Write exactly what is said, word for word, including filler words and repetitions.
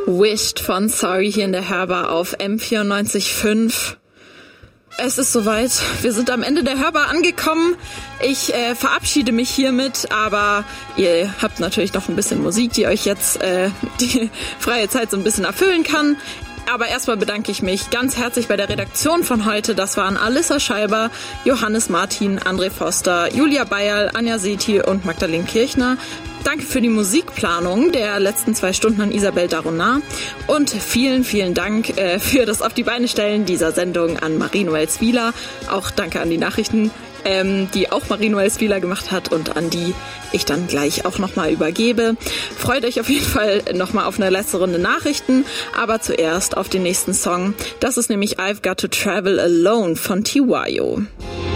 Wished von Sorry hier in der Hörbar auf M vierundneunzig Komma fünf. Es ist soweit. Wir sind am Ende der Hörbar angekommen. Ich äh, verabschiede mich hiermit, aber ihr habt natürlich noch ein bisschen Musik, die euch jetzt äh, die freie Zeit so ein bisschen erfüllen kann. Aber erstmal bedanke ich mich ganz herzlich bei der Redaktion von heute. Das waren Alissa Scheiber, Johannes Martin, André Foster, Julia Bayerl, Anja Sethi und Magdalene Kirchner. Danke für die Musikplanung der letzten zwei Stunden an Isabel Daronar. Und vielen, vielen Dank äh, für das Auf die Beine stellen dieser Sendung an Marie-Noël Zwieler. Auch danke an die Nachrichten, ähm, die auch Marie-Noël Zwieler gemacht hat und an die ich dann gleich auch nochmal übergebe. Freut euch auf jeden Fall nochmal auf eine letzte Runde Nachrichten, aber zuerst auf den nächsten Song. Das ist nämlich I've Got to Travel Alone von T Y O.